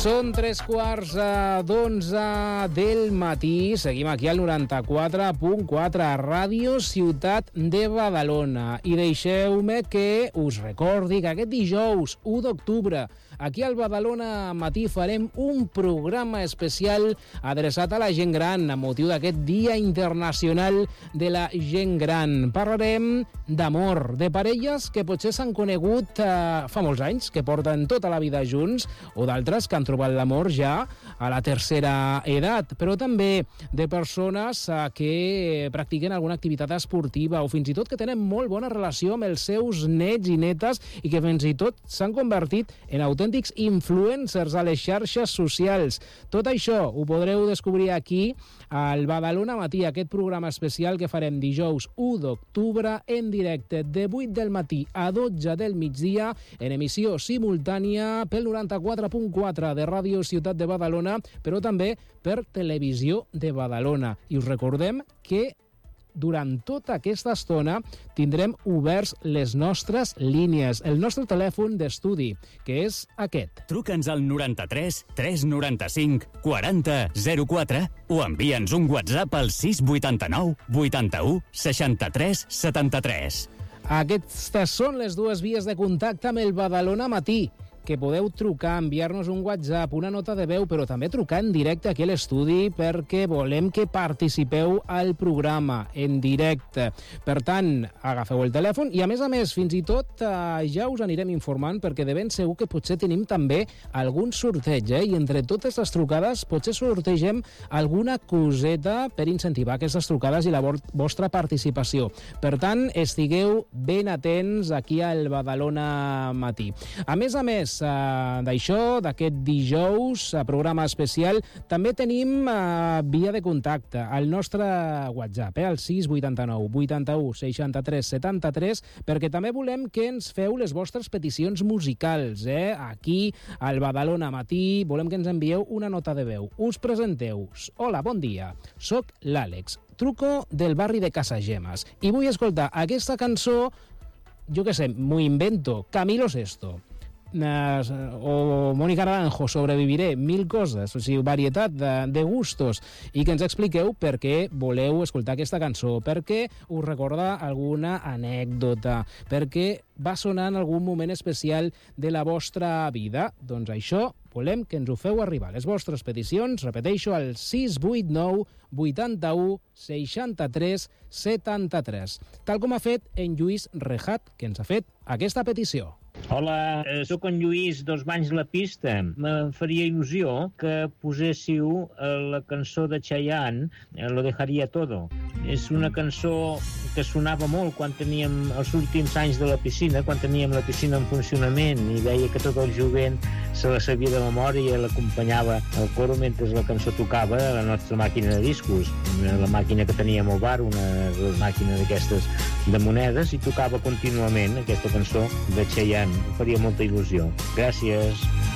Són 3:15 del matí. Seguim aquí al 94.4 a Ràdio Ciutat de Badalona. I deixeu-me que us recordi que aquest dijous 1 d'octubre aquí al Badalona Matí farem un programa especial adreçat a la gent gran amb motiu d'aquest Dia Internacional de la Gent Gran. Parlarem d'amor, de parelles que potser s'han conegut fa molts anys, que porten tota la vida junts, o d'altres que han trobat l'amor ja a la tercera edat, però també de persones que practiquen alguna activitat esportiva o fins i tot que tenen molt bona relació amb els seus nets i netes i que fins i tot s'han convertit en autèntics influencers a les xarxes socials. Tot això ho podreu descobrir aquí al Badalona Matí, aquest programa especial que farem dijous 1 d'octubre en directe de 8 del matí a 12 del migdia en emissió simultània pel 94.4 de Ràdio Ciutat de Badalona, però també per Televisió de Badalona. I us recordem que durant tota aquesta estona tindrem oberts les nostres línies, el nostre telèfon d'estudi, que és aquest. Truca'ns al 93 395 40 04 o envia'ns un WhatsApp al 689 81 63 73. Aquestes són les dues vies de contacte amb el Badalona Matí, que podeu trucar, enviar-nos un WhatsApp, una nota de veu, però també trucar en directe aquí a l'estudi perquè volem que participeu al programa en directe. Per tant, agafeu el telèfon i, a més, fins i tot ja us anirem informant perquè de ben segur que potser tenim també algun sorteig, i entre totes les trucades potser sortegem alguna coseta per incentivar aquestes trucades i la vostra participació. Per tant, estigueu ben atents aquí al Badalona Matí. A més, d'això, d'aquest dijous, programa especial, també tenim via de contacte, al nostre WhatsApp, al 689 81 63 73, perquè també volem que ens feu les vostres peticions musicals, aquí al Badalona Matí, volem que ens envieu una nota de veu. Us presenteu. Hola, bon dia, soc l'Àlex, truco del barri de Casagemas i vull escoltar aquesta cançó, jo què sé, m'ho invento, Camilo Sesto, o Mónica Naranjo, Sobreviviré, mil coses, o sigui, varietat de gustos, i que ens expliqueu per què voleu escoltar aquesta cançó, perquè us recorda alguna anècdota, perquè va sonar en algun moment especial de la vostra vida. Doncs això volem que ens ho feu arribar. Les vostres peticions, repeteixo, al 689 81 63 73, tal com ha fet en Lluís Rejat, que ens ha fet aquesta petició. Hola, sóc en Lluís, Dos Banys la Pista. Me faria il·lusió que poséssiu la cançó de Chayanne, Lo dejaría todo. És una cançó que sonava molt quan teníem els últims anys de la piscina, quan teníem la piscina en funcionament, i veia que tot el jovent se la sabia de memòria i l'acompanyava al coro mentre la cançó tocava a la nostra màquina de discos, la màquina que teníem al bar, una màquina d'aquestes de monedes, i tocava contínuament aquesta cançó de Chayanne. Em faria molta il·lusió. Gràcies.